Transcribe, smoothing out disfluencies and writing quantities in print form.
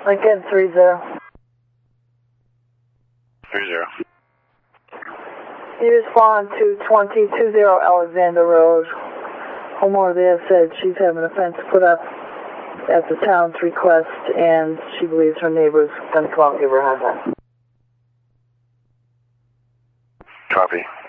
Lincoln 30. 30. You respond to 2020 Alexander Road. Homeowner there said she's having a fence put up at the town's request, and she believes her neighbor's going to come out and give her a hard time. Copy.